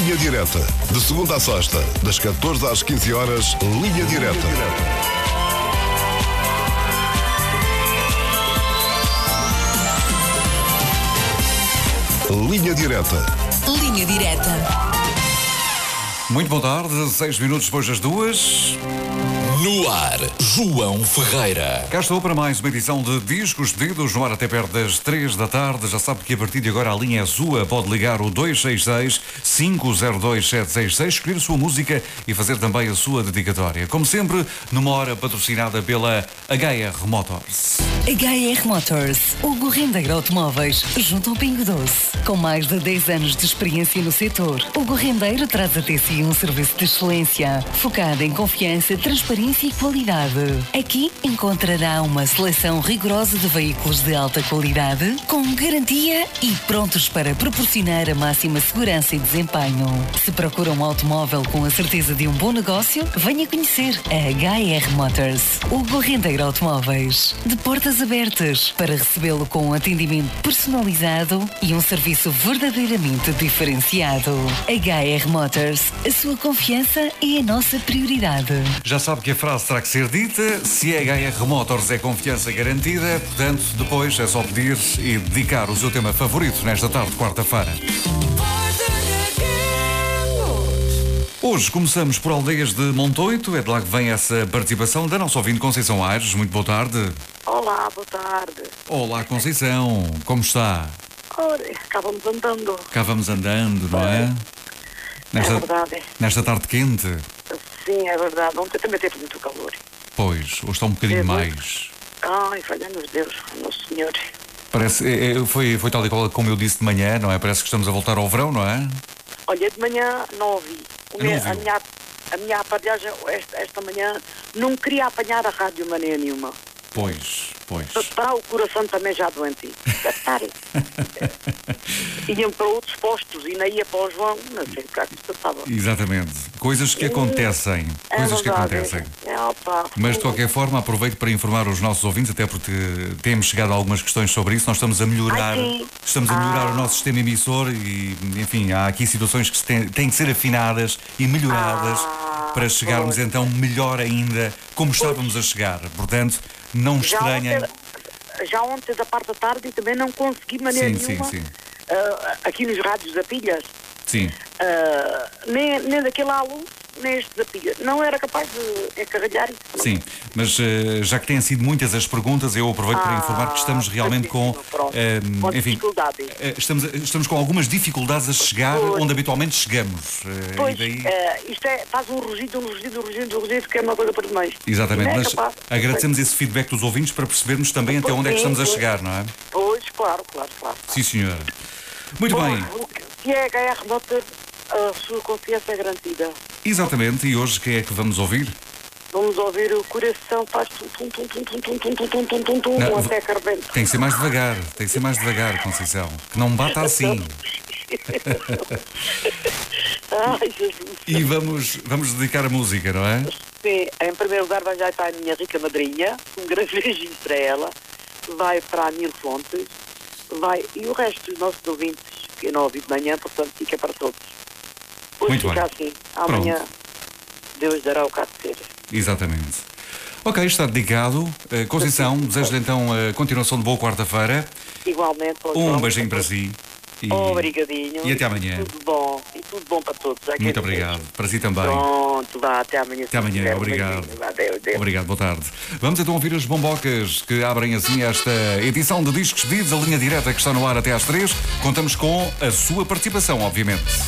Linha Direta. De segunda à sexta, das 14 às 15 horas, Linha Direta. Linha Direta. Linha Direta. Muito boa tarde, 6 minutos depois das 2. No ar, João Ferreira. Cá estou para mais uma edição de Discos Pedidos, no ar até perto das 3 da tarde. Já sabe que a partir de agora a linha é sua. Pode ligar o 266-502-766, escolher a sua música e fazer também a sua dedicatória. Como sempre, numa hora patrocinada pela HR Motors. HR Motors, o Gorrendeiro Automóveis, junto ao Pingo Doce. Com mais de 10 anos de experiência no setor, o Gorrendeiro traz até si um serviço de excelência, focado em confiança, transparência e qualidade. Aqui encontrará uma seleção rigorosa de veículos de alta qualidade, com garantia e prontos para proporcionar a máxima segurança e desempenho. Se procura um automóvel com a certeza de um bom negócio, venha conhecer a HR Motors, o Gorrendeiro Automóveis. De portas abertas para recebê-lo com um atendimento personalizado e um serviço verdadeiramente diferenciado. HR Motors, a sua confiança é a nossa prioridade. Já sabe que a frase terá que ser dita. Se é HR Motors, é confiança garantida. Portanto, depois é só pedir e dedicar o seu tema favorito nesta tarde de quarta-feira. Hoje começamos por Aldeias de Montoito. É de lá que vem essa participação da nossa ouvinte Conceição Aires. Muito boa tarde. Olá, boa tarde. Olá, Conceição. Como está? Ora, cá vamos andando. Cá vamos andando, não é? É verdade. Nesta tarde quente. Sim, é verdade. Ontem também teve muito calor. Pois, hoje está um bocadinho mais. Ai, falha-nos Deus, Nosso Senhor. Parece, foi tal e qual como eu disse de manhã, não é? Parece que estamos a voltar ao verão, não é? Olha, de manhã não ouvi. A minha aparelhagem esta manhã não queria apanhar a rádio de maneira nenhuma. Pois. Está o coração também já doente. Iam para outros postos e não ia para o João, não sei o que é que se passava. Exatamente. Coisas que acontecem. Coisas que acontecem. Mas de qualquer forma, aproveito para informar os nossos ouvintes, até porque temos chegado a algumas questões sobre isso. Nós estamos a melhorar, o nosso sistema emissor e, enfim, há aqui situações que têm que ser afinadas e melhoradas para chegarmos então melhor ainda como estávamos a chegar. Portanto, não estranhem. Já ontem da parte da tarde e também não consegui de maneira nenhuma. Sim. Aqui nos rádios da pilhas. Sim. Nem daquele alu, nem este da pilha. Não era capaz de encarrilhar isso. Sim, mas já que têm sido muitas as perguntas, eu aproveito para informar que estamos realmente com enfim, dificuldades. Estamos com algumas dificuldades a chegar onde habitualmente chegamos. Pois, e daí... isto faz um rugido, que é uma coisa por demais. Exatamente, mas agradecemos esse feedback dos ouvintes para percebermos também até onde é que estamos a chegar, não é? Pois, claro. Sim, senhora. Muito bem. Se é HR Motor, a sua confiança é garantida. Exatamente, e hoje quem é que vamos ouvir? Vamos ouvir o coração, faz tum, até que arrebenta. Tem que ser mais devagar, Conceição, que não me bata assim. Ai, Jesus. E vamos dedicar a música, não é? Sim, em primeiro lugar vai já para a minha rica madrinha, um grande beijinho para ela, vai para a Mil Fontes, e o resto dos nossos ouvintes, que eu não ouvi de manhã, portanto fica para todos. Hoje muito fica bem. Assim, amanhã Deus dará o cá de ser. Exatamente. Ok, está dedicado. Conceição, desejo-lhe então a continuação de boa quarta-feira. Igualmente. Um beijinho para si. Obrigadinho. E até amanhã. Tudo bom para todos. Muito obrigado. Para si também. Pronto, vá, até amanhã. Até amanhã, obrigado. Adeus. Obrigado, boa tarde. Vamos então ouvir as bombocas que abrem assim esta edição de Discos Pedidos, a linha direta que está no ar até às 3. Contamos com a sua participação, obviamente.